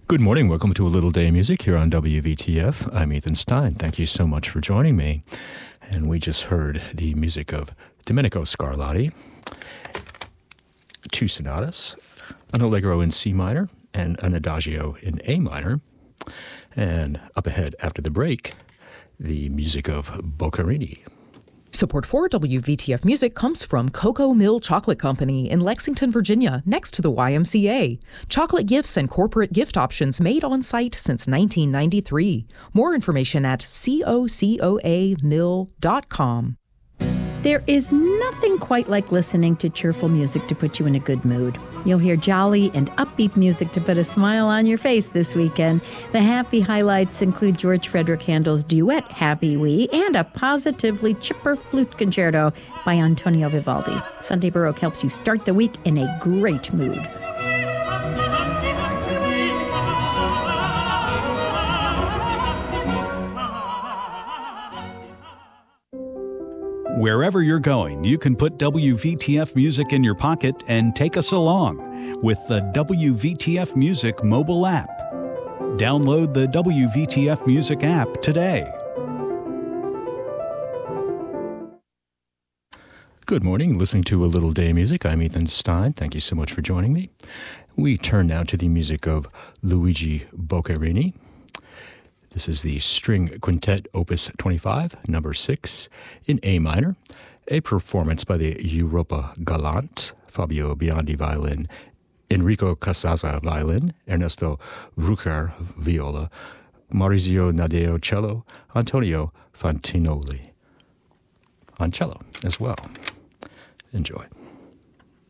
Good morning. Welcome to A Little Day of Music here on WVTF. I'm Ethan Stein. Thank you so much for joining me. And we just heard the music of Domenico Scarlatti, two sonatas, an allegro in C minor and an adagio in A minor. And up ahead after the break, the music of Boccherini. Support for WVTF Music comes from Cocoa Mill Chocolate Company in Lexington, Virginia, next to the YMCA. Chocolate gifts and corporate gift options made on site since 1993. More information at cocoamill.com. There is nothing quite like listening to cheerful music to put you in a good mood. You'll hear jolly and upbeat music to put a smile on your face this weekend. The happy highlights include George Frederick Handel's duet Happy Wee and a positively chipper flute concerto by Antonio Vivaldi. Sunday Baroque helps you start the week in a great mood. Wherever you're going, you can put WVTF Music in your pocket and take us along with the WVTF Music mobile app. Download the WVTF Music app today. Good morning. Listening to A Little Day of Music. I'm Ethan Stein. Thank you so much for joining me. We turn now to the music of Luigi Boccherini. This is the String Quintet Opus 25, number 6, in A minor, a performance by the Europa Galante, Fabio Biondi violin, Enrico Casazza violin, Ernesto Rucker viola, Maurizio Nadeo cello, Antonio Fantinoli on cello as well. Enjoy.